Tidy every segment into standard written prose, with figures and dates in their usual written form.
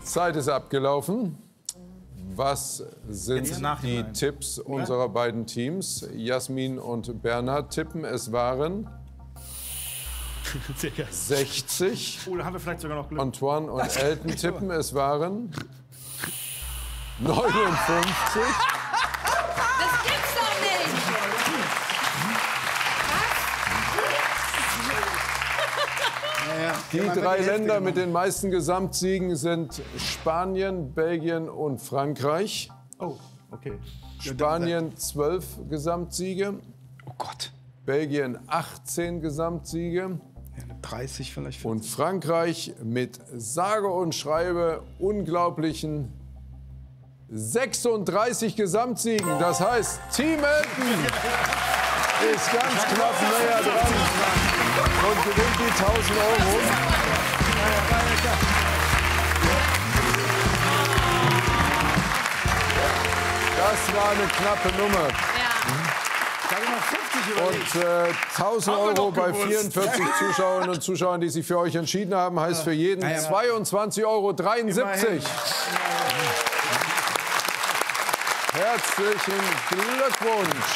Zeit ist abgelaufen. Was sind die Tipps unserer beiden Teams? Jasmin und Bernhard tippen, es waren 60. Oh, da haben wir vielleicht sogar noch Glück. Antoine und Elton tippen, es waren 59. Das gibt's doch nicht! Die drei Länder mit den meisten Gesamtsiegen sind Spanien, Belgien und Frankreich. Oh, okay. Spanien 12 Gesamtsiege, Oh Gott. Belgien 18 Gesamtsiege. Ja, 30 vielleicht. Und Frankreich mit sage und schreibe unglaublichen 36 Gesamtsiegen. Das heißt, Team Elton ist ganz knapp näher dran und gewinnt die 1.000 Euro. Das war eine knappe Nummer. Und 1.000 Euro bei 44 Zuschauerinnen und Zuschauern, die sich für euch entschieden haben, heißt für jeden 22,73 Euro. Herzlichen Glückwunsch.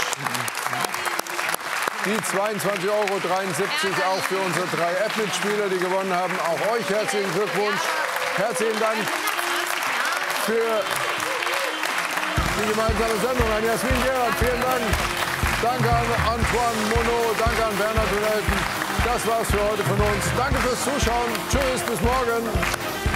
Die 22,73 Euro auch für unsere 3 App-Mitspieler, die gewonnen haben. Auch euch herzlichen Glückwunsch. Herzlichen Dank für die gemeinsame Sendung an Jasmin Gerard. Vielen Dank. Danke an Antoine Monod, danke an Bernhard und Elton. Das war's für heute von uns. Danke fürs Zuschauen. Tschüss, bis morgen.